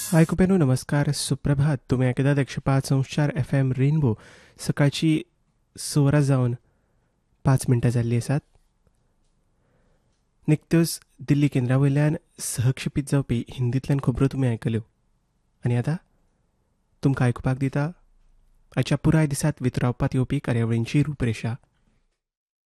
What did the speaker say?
आयकुप्यानो नमस्कार सुप्रभात. तुम्ही ऐकतात 105.4 FM रेनबो. सकाळची 16 जावन 5 मिनटां जाल्ली आसात. निकत्योच दिल्ली केंद्रा वयल्यान सहक्षेपीत जावपी हिंदींतल्यान खबरो तुमी आयकल्यो. आनी आतां तुमकां आयकुपाक दिता आयच्या पुराय दिसांत वितरावपात येवपी कार्यावळींची रूपरेशा.